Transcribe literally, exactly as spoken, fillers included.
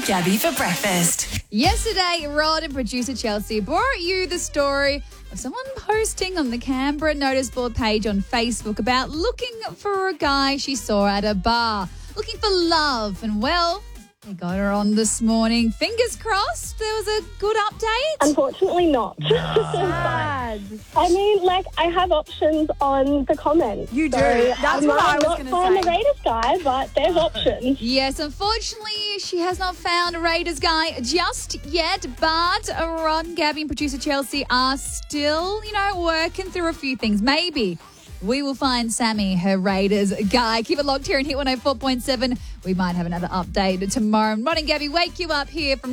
Gabby for breakfast. Yesterday, Rod and producer Chelsea brought you the story of someone posting on the Canberra notice board page on Facebook about looking for a guy she saw at a bar, looking for love. And, well, they got her on this morning. Fingers crossed there was a good update. Unfortunately not. Sad. I mean, like, I have options on the comments. You do. So That's I what I might was not gonna find say. the Raiders guy, but there's options. Yes, unfortunately, she has not found a Raiders guy just yet, but Rod, Gabby and producer Chelsea are still, you know, working through a few things. Maybe we will find Sammy, her Raiders guy. Keep it locked here and hit one oh four point seven. We might have another update tomorrow. Rod and Gabby wake you up here from